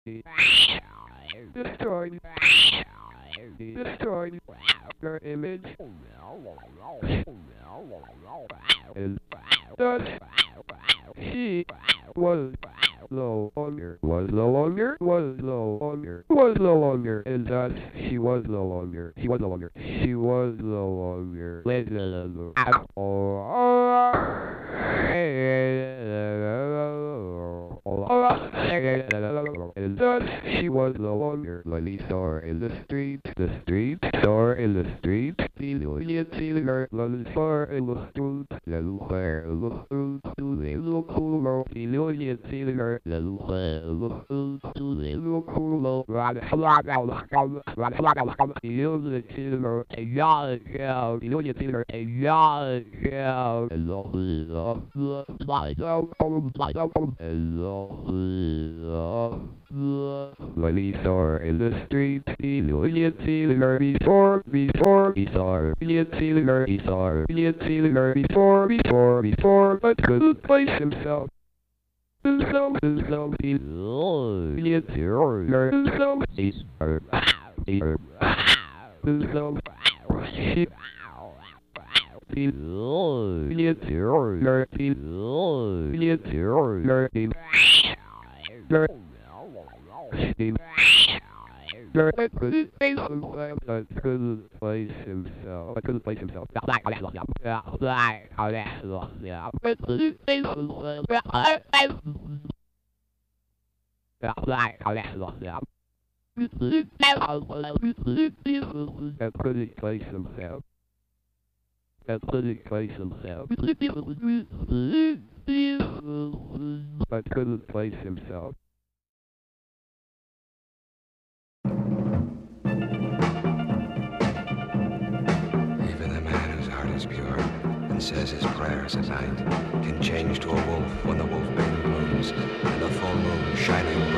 Destroyed. Destroyed. Her image. Is thus she was no longer, was no longer, was no longer, was no longer, and thus she was no longer, she was no longer, she was no longer, and thus she was no longer, Lily saw in the street, saw in the street, Lillian seeing her, Lily saw in the street, Lillian in the street, Lillian seeing her, Lily saw her in the street, Lillian seeing her before he saw her, Lillian seeing her, he saw her, Lillian seeing her before, but couldn't place himself. Himself, he Lillian seeing her, himself, himself, she Lillian seeing her, Lillian seeing her, I couldn't place himself. I couldn't place himself. Is pure and says his prayers at night can change to a wolf when the wolf moon blooms and the full moon shining